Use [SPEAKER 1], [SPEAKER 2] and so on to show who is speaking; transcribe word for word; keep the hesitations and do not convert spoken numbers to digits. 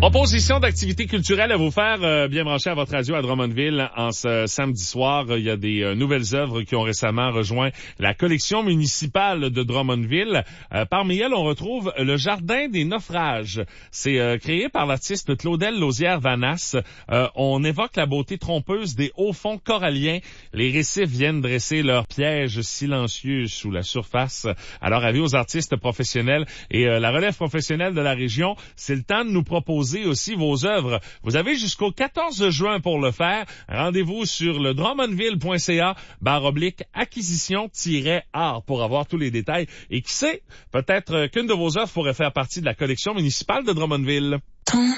[SPEAKER 1] Proposition d'activité culturelle à vous faire euh, bien brancher à votre radio à Drummondville en ce samedi soir. Il y a des euh, nouvelles œuvres qui ont récemment rejoint la collection municipale de Drummondville. Euh, parmi elles, on retrouve le Jardin des naufrages. C'est euh, créé par l'artiste Claudel Lausière-Vanasse. Euh, on évoque la beauté trompeuse des hauts fonds coralliens. Les récifs viennent dresser leurs pièges silencieux sous la surface. Alors, avis aux artistes professionnels et euh, la relève professionnelle de la région, c'est le temps de nous proposer aussi vos œuvres. Vous avez jusqu'au quatorze juin pour le faire. Rendez-vous sur le drummondville.ca barre oblique acquisition-art pour avoir tous les détails. Et qui sait, peut-être qu'une de vos œuvres pourrait faire partie de la collection municipale de Drummondville.